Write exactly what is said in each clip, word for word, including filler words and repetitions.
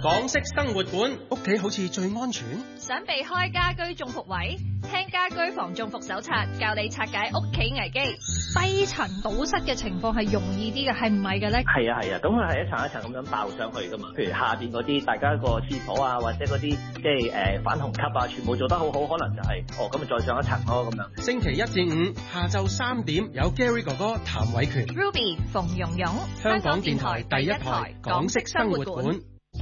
港式生活館，屋企好似最安全。 想避開家居中伏位，聽家居防中伏手冊，教你拆解屋企危機。低層堵塞嘅情況係容易啲嘅，係唔係嘅咧？ 係啊係啊，咁佢係一層一層咁樣爆上去噶嘛。譬如下邊嗰啲，大家個廁所啊，或者嗰啲即係誒反虹吸啊，全部做得好好，可能就係、是、哦咁啊再上一層咯咁樣。 星期一至五下晝三點有 Gary 哥哥譚偉權 Ruby 馮蓉蓉， 香港電台第一台港式生活館。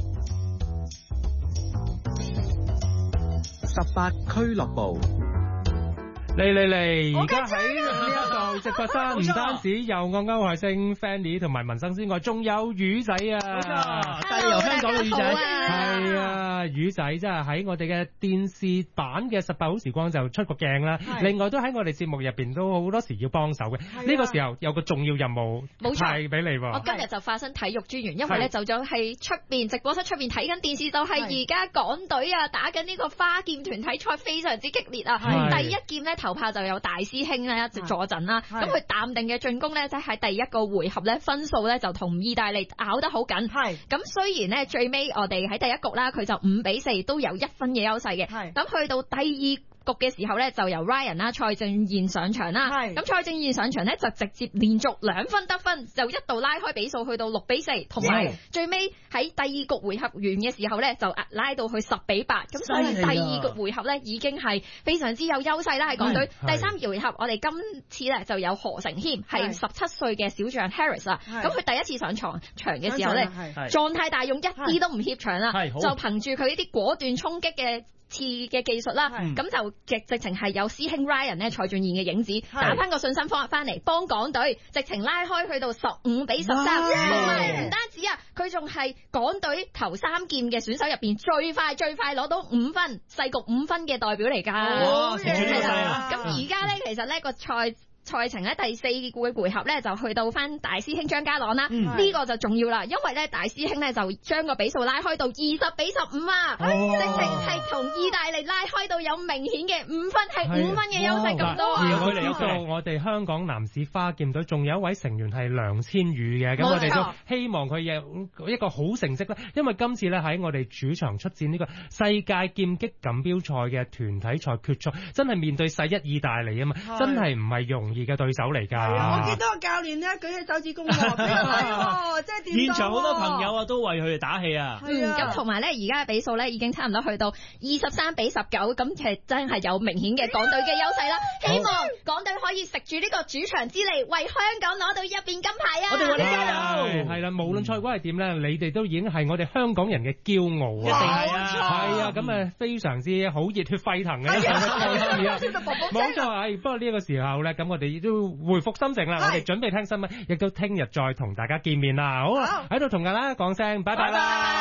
十八俱樂部， 嚟嚟嚟！而家喺呢一度直播室，唔單止有我歐海星 Fanny 同埋民生之外，仲有魚仔啊！ 冇錯，帶遊香港嘅魚仔， 係啊，魚仔真係喺我哋嘅電視版嘅十八好時光就出過鏡啦。另外都喺我哋節目入邊都好多時要幫手嘅。呢個時候有個重要任務派俾你喎。 我今日就化身體育專員，因為咧就咗喺出邊直播室出邊睇緊電視，就係而家港隊啊打緊呢個花劍團體賽，非常之激烈啊！第一劍咧頭炮就有大師兄咧一直坐陣啦，咁佢淡定嘅進攻咧，即係喺第一個回合咧分數咧就同意大利咬得好緊。係咁雖然咧最尾我哋喺第一局啦，佢就五比四都有一分嘅優勢嘅。係咁去到第二局嘅時候咧，就由 Ryan 啦、蔡正彥上場啦。係咁蔡正彥上場咧，就直接連續兩分得分，就一度拉開比數去到六比四，同埋最尾喺第二局回合完嘅時候咧，就拉到去十比八。咁所以第二局回合咧已經係非常之有優勢啦，喺港隊。第三回合我哋今次咧就有何成謙，係十七歲嘅小將 Harris 啊。咁佢第一次上場場嘅時候咧，狀態大勇，一啲都唔怯場啦，就憑住佢呢啲果斷衝擊嘅次嘅技術啦，咁就直直情係有師兄 Ryan 咧蔡俊彥嘅影子，打翻個信心方翻嚟幫港隊，直情拉開去到十五比十三，同埋唔單止啊，佢仲係港隊頭三劍嘅選手入邊最快最快攞到五分，世局五分嘅代表嚟㗎。哇！咁而家咧，其實呢個賽賽程咧第四個回合咧就去到翻大師兄張家朗啦，呢、嗯、個就重要啦，因為咧大師兄咧就將個比數拉開到二十比十五啊，直情係同意大利拉開到有明顯嘅五分，係五分嘅優勢咁多啊！ 我哋知道我哋香港男子花劍隊仲有一位成員係梁千羽嘅，咁我哋都希望佢有一個好成績啦，因為今次咧喺我哋主場出戰呢個世界劍擊錦標賽嘅團體賽決賽，真係面對世一意大利啊嘛，真係唔係容易嘅對手嚟㗎。 我見到個教練咧舉起手指公喎，俾我睇喎，即係點？ 現場好多朋友啊都為佢哋打氣啊。 嗯，咁同埋咧，而家嘅比數咧已經差唔多去到二十三比十九，咁其實真係有明顯嘅港隊嘅優勢啦。希望港隊可以食住呢個主場之利，為香港攞到一面金牌啊！我哋為你加油！ 係啦，無論賽果係點咧，你哋都已經係我哋香港人嘅驕傲啊！ 一定係啊！ 係啊，咁啊非常之好熱血沸騰嘅一場賽事啊！冇錯啊！不過呢個時候咧，咁我哋都回復心情啦，我哋準備聽新聞，亦都聽日再同大家見面啦。好啊，喺度同大家講聲拜拜啦！